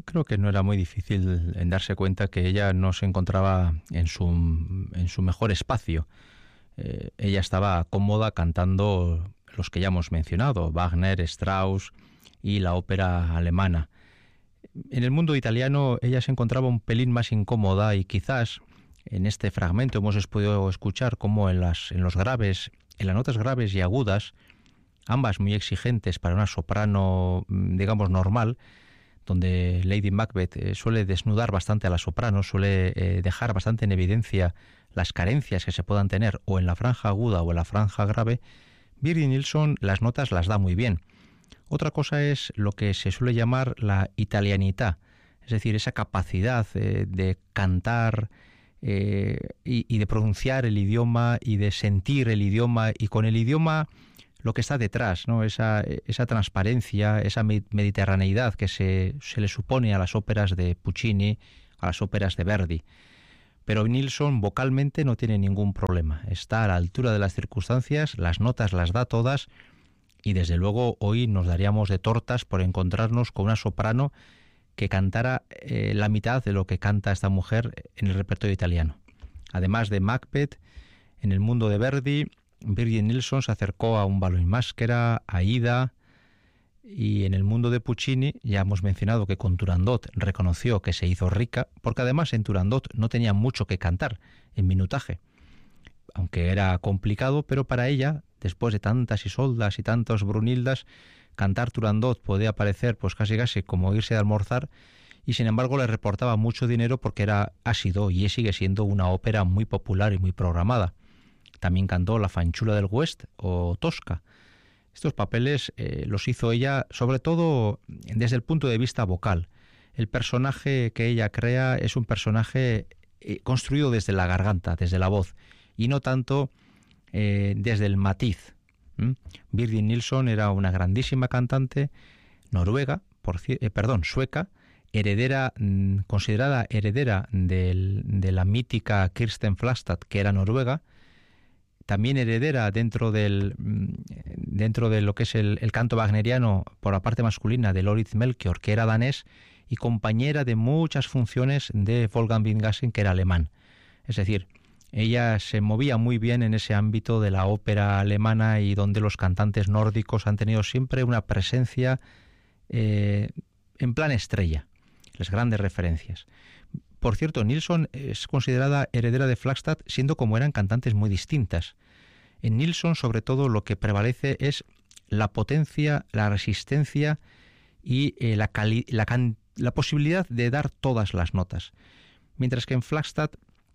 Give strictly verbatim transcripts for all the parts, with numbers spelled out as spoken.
creo que no era muy difícil en darse cuenta que ella no se encontraba en su, en su mejor espacio. Eh, ella estaba cómoda cantando los que ya hemos mencionado, Wagner, Strauss y la ópera alemana. En el mundo italiano ella se encontraba un pelín más incómoda y quizás en este fragmento hemos podido escuchar cómo en, las, en los graves, en las notas graves y agudas, ambas muy exigentes para una soprano, digamos, normal, donde Lady Macbeth eh, suele desnudar bastante a la soprano, suele eh, dejar bastante en evidencia las carencias que se puedan tener o en la franja aguda o en la franja grave, Birgit Nilsson las notas las da muy bien. Otra cosa es lo que se suele llamar la italianità, es decir, esa capacidad eh, de cantar eh, y, y de pronunciar el idioma y de sentir el idioma y con el idioma lo que está detrás, ¿no? Esa, esa transparencia, esa mediterraneidad que se, se le supone a las óperas de Puccini, a las óperas de Verdi. Pero Nilsson vocalmente no tiene ningún problema, está a la altura de las circunstancias, las notas las da todas y desde luego hoy nos daríamos de tortas por encontrarnos con una soprano que cantara eh, la mitad de lo que canta esta mujer en el repertorio italiano. Además de Macbeth, en el mundo de Verdi, Birgit Nilsson se acercó a Un ballo in maschera, a Aida, y en el mundo de Puccini ya hemos mencionado que con Turandot reconoció que se hizo rica, porque además en Turandot no tenía mucho que cantar en minutaje, aunque era complicado, pero para ella, después de tantas Isoldas y tantos Brunildas, cantar Turandot podía parecer pues casi casi como irse a almorzar, y sin embargo le reportaba mucho dinero porque era, ha sido y sigue siendo una ópera muy popular y muy programada. También cantó La fanciulla del West o Tosca. Estos papeles eh, los hizo ella sobre todo desde el punto de vista vocal. El personaje que ella crea es un personaje eh, construido desde la garganta, desde la voz, y no tanto eh, desde el matiz. ¿Mm? Birgit Nilsson era una grandísima cantante noruega, por, eh, perdón, sueca, heredera, mm, considerada heredera del, de la mítica Kirsten Flagstad, que era noruega, también heredera dentro del dentro de lo que es el, el canto wagneriano por la parte masculina de Lorit Melchior, que era danés, y compañera de muchas funciones de Wolfgang Windgassen, que era alemán. Es decir, ella se movía muy bien en ese ámbito de la ópera alemana y donde los cantantes nórdicos han tenido siempre una presencia eh, en plan estrella, las grandes referencias. Por cierto, Nilsson es considerada heredera de Flagstad, siendo como eran cantantes muy distintas. En Nilsson, sobre todo, lo que prevalece es la potencia, la resistencia y eh, la, cali- la, can- la posibilidad de dar todas las notas. Mientras que en Flagstad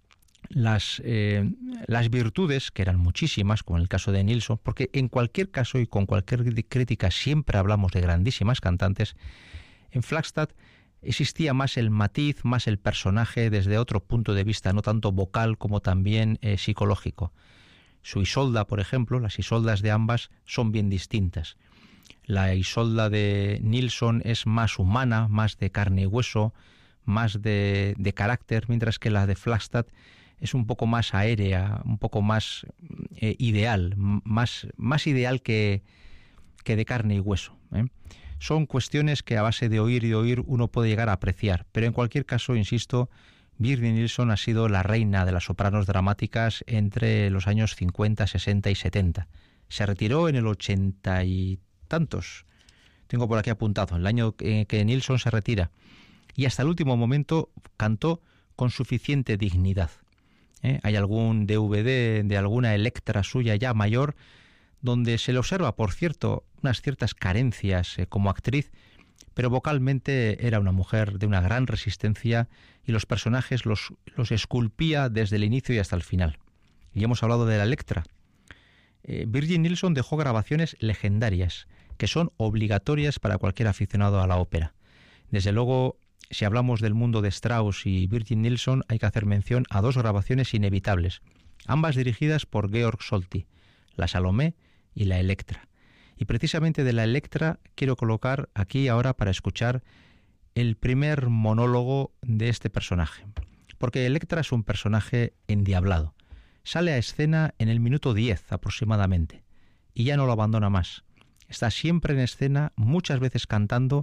las, eh, las virtudes, que eran muchísimas, como en el caso de Nilsson, porque en cualquier caso y con cualquier crítica siempre hablamos de grandísimas cantantes, en Flagstad existía más el matiz, más el personaje desde otro punto de vista, no tanto vocal como también eh, psicológico. Su Isolda, por ejemplo, las Isoldas de ambas son bien distintas. La Isolda de Nilsson es más humana, más de carne y hueso, más de, de carácter, mientras que la de Flagstad es un poco más aérea, un poco más eh, ideal, más, más ideal que, que de carne y hueso, ¿eh? Son cuestiones que a base de oír y de oír uno puede llegar a apreciar, pero en cualquier caso, insisto, Birgit Nilsson ha sido la reina de las sopranos dramáticas entre los años cincuenta, sesenta y setenta. Se retiró en el ochenta y tantos, tengo por aquí apuntado, el año que, que Nilsson se retira, y hasta el último momento cantó con suficiente dignidad. ¿Eh? Hay algún D V D de alguna Electra suya ya mayor, donde se le observa, por cierto, unas ciertas carencias eh, como actriz, pero vocalmente era una mujer de una gran resistencia y los personajes los, los esculpía desde el inicio y hasta el final. Y hemos hablado de la Electra. Eh, Birgit Nilsson dejó grabaciones legendarias, que son obligatorias para cualquier aficionado a la ópera. Desde luego, si hablamos del mundo de Strauss y Birgit Nilsson, hay que hacer mención a dos grabaciones inevitables, ambas dirigidas por Georg Solti, la Salomé y la Electra. Y precisamente de la Electra quiero colocar aquí ahora para escuchar el primer monólogo de este personaje, porque Electra es un personaje endiablado. Sale a escena en el minuto diez aproximadamente y ya no lo abandona más. Está siempre en escena, muchas veces cantando,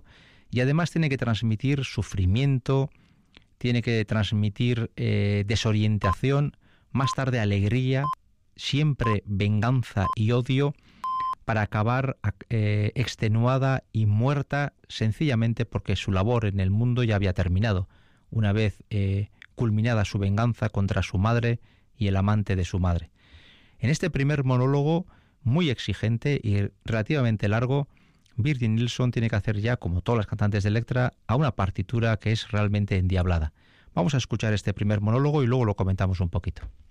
Y además tiene que transmitir sufrimiento, tiene que transmitir eh, desorientación, más tarde alegría, siempre venganza y odio, para acabar eh, extenuada y muerta sencillamente porque su labor en el mundo ya había terminado, una vez eh, culminada su venganza contra su madre y el amante de su madre. En este primer monólogo, muy exigente y relativamente largo, Birgit Nilsson tiene que hacer ya, como todas las cantantes de Elektra, a una partitura que es realmente endiablada. Vamos a escuchar este primer monólogo y luego lo comentamos un poquito.